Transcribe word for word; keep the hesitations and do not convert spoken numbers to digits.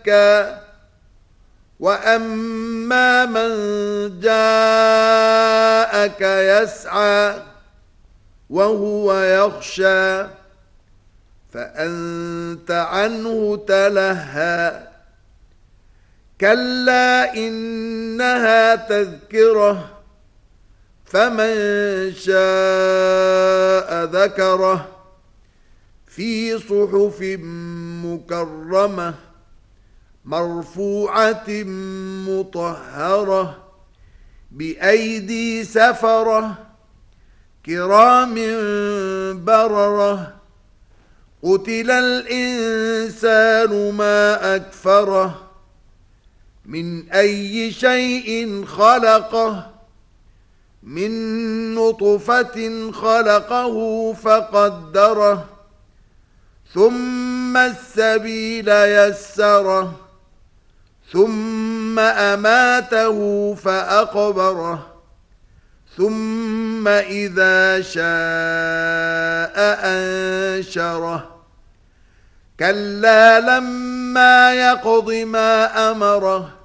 يزكى وأما من جاءك يسعى وهو يخشى فأنت عنه تلهى كلا إنها تذكرة فمن شاء ذكره في صحف مكرمة مرفوعة مطهرة بأيدي سفرة كرام بررة قتل الإنسان ما أكفره من أي شيء خلقه من نطفة خلقه فقدره ثم السبيل يسره ثم أماته فأقبره ثم إذا شاء أنشره كلا لما يقض ما أمره